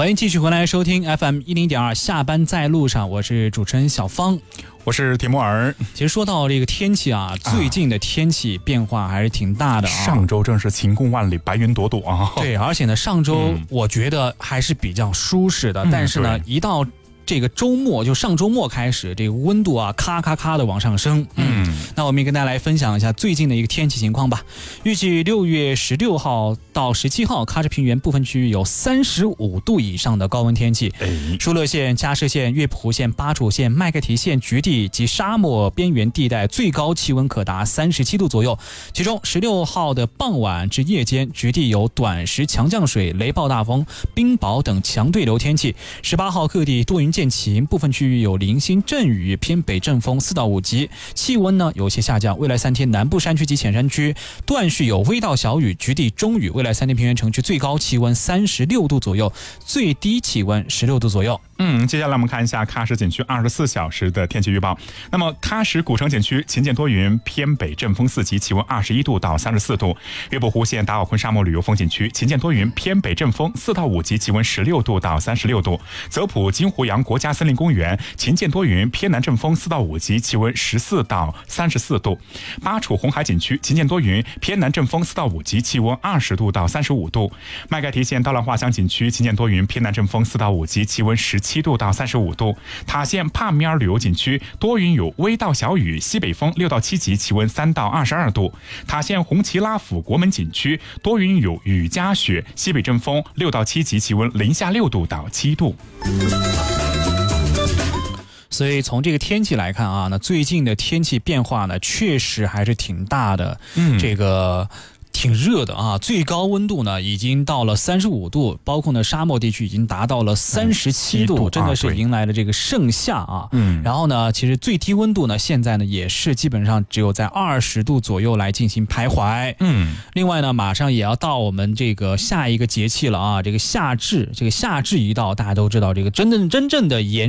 欢迎继续回来收听 FM10.2 下班在路上，我是主持人小芳， 我是铁木儿。 其实说到这个天气啊，最近的天气变化还是挺大的啊。 上周正是晴空万里，白云朵朵啊。 对，而且呢，上周我觉得还是比较舒适的，但是呢，一到这个周末，就上周末开始，这个温度啊，咔咔咔的往上升。那我们也跟大家来分享一下最近的一个天气情况吧。预计6月16号到17号，喀什平原部分区域有35度以上的高温天气。疏勒县、加设县、月浦湖县、巴楚县、麦盖提县局地及沙漠边缘地带最高气温可达37度左右。其中16号的傍晚至夜间，局地有短时强降水、雷暴大风、冰雹等强对流天气。18号各地多云见晴，部分区域有零星阵雨，偏北阵风4到5级，气温呢有些下降。未来3天南部山区及浅山区断续有微到小雨，局地中雨。未来3天平原城区最高气温36度左右，最低气温16度左右。 接下来我们看一下喀什景区24小时的天气预报。那么喀什古城景区晴间多云，偏北阵风4级，气温21度到34度。月浦湖县达尔昆沙漠旅游风景区晴间多云，偏北阵风4到5级，气温16度到36度。泽普金湖洋国家森林公园晴间多云，偏南阵风4到5级，气温14到34度。巴楚红海景区晴间多云，偏南阵风4到5级，气温20度到35度。麦盖提县刀兰画乡景区晴间多云，偏南阵风4到5级，气温17度到35度。塔县帕米尔旅游景区多云有微到小雨，西北风6到7级，气温3到22度。塔县红旗拉府国门景区多云有雨夹雪，西北阵风6到7级，气温零下6度到7度。 所以从这个天气来看啊，那最近的天气变化呢，确实还是挺大的。这个挺热的啊，最高温度呢已经到了35度，包括呢沙漠地区已经达到了37度，真的是迎来了这个盛夏啊。然后呢，其实最低温度呢现在呢也是基本上只有在20度左右来进行徘徊。另外呢，马上也要到我们这个下一个节气了啊，这个夏至一到，大家都知道这个真正的炎